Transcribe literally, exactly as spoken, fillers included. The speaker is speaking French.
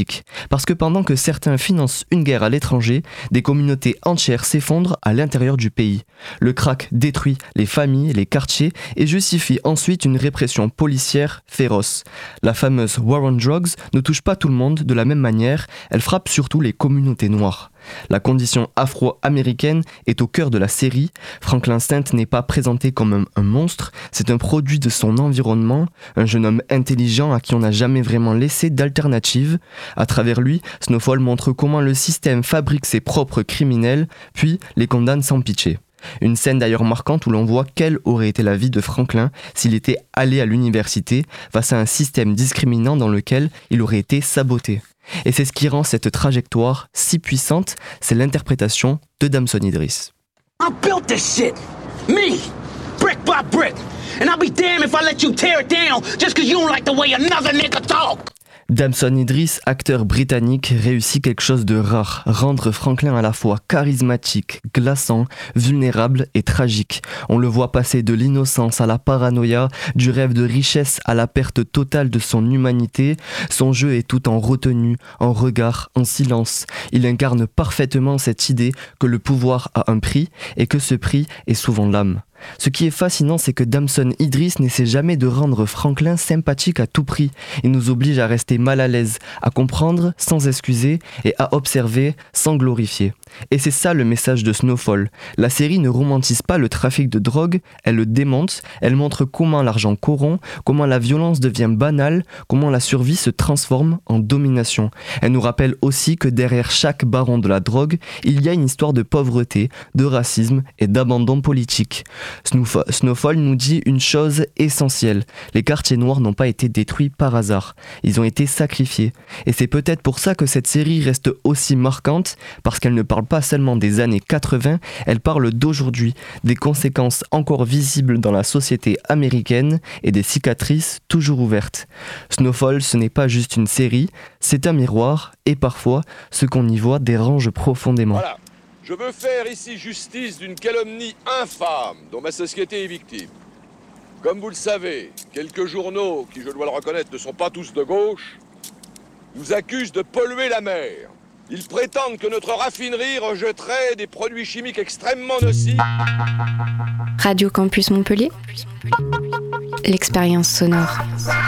tragique. Parce que pendant que certains financent une guerre à l'étranger, des communautés entières s'effondrent à l'intérieur du pays. Le crack détruit les familles, les quartiers et justifie ensuite une répression policière féroce. La fameuse War on Drugs ne touche pas tout le monde de la même manière, elle frappe surtout les communautés noires. La condition afro-américaine est au cœur de la série. Franklin Saint n'est pas présenté comme un, un monstre, c'est un produit de son environnement, un jeune homme intelligent à qui on n'a jamais vraiment laissé d'alternative. À travers lui, Snowfall montre comment le système fabrique ses propres criminels, puis les condamne sans pitié. Une scène d'ailleurs marquante où l'on voit quelle aurait été la vie de Franklin s'il était allé à l'université face à un système discriminant dans lequel il aurait été saboté. Et c'est ce qui rend cette trajectoire si puissante, c'est l'interprétation de Damson Idris. I built this shit, me, brick by brick, and I'll be damned if I let you tear it down just cause you don't like the way another nigga talk. Damson Idris, acteur britannique, réussit quelque chose de rare, rendre Franklin à la fois charismatique, glaçant, vulnérable et tragique. On le voit passer de l'innocence à la paranoïa, du rêve de richesse à la perte totale de son humanité. Son jeu est tout en retenue, en regard, en silence. Il incarne parfaitement cette idée que le pouvoir a un prix et que ce prix est souvent l'âme. Ce qui est fascinant, c'est que Damson Idris n'essaie jamais de rendre Franklin sympathique à tout prix. Il nous oblige à rester mal à l'aise, à comprendre sans excuser et à observer sans glorifier. Et c'est ça le message de Snowfall. La série ne romantise pas le trafic de drogue, elle le démonte, elle montre comment l'argent corrompt, comment la violence devient banale, comment la survie se transforme en domination. Elle nous rappelle aussi que derrière chaque baron de la drogue, il y a une histoire de pauvreté, de racisme et d'abandon politique. Snowfall nous dit une chose essentielle. Les quartiers noirs n'ont pas été détruits par hasard. Ils ont été sacrifiés. Et c'est peut-être pour ça que cette série reste aussi marquante, parce qu'elle ne parle pas seulement des années quatre-vingts, elle parle d'aujourd'hui, des conséquences encore visibles dans la société américaine et des cicatrices toujours ouvertes. Snowfall, ce n'est pas juste une série, c'est un miroir, et parfois, ce qu'on y voit dérange profondément. Voilà. Je veux faire ici justice d'une calomnie infâme dont ma société est victime. Comme vous le savez, quelques journaux, qui je dois le reconnaître ne sont pas tous de gauche, nous accusent de polluer la mer. Ils prétendent que notre raffinerie rejetterait des produits chimiques extrêmement nocifs. Radio Campus Montpellier, l'expérience sonore.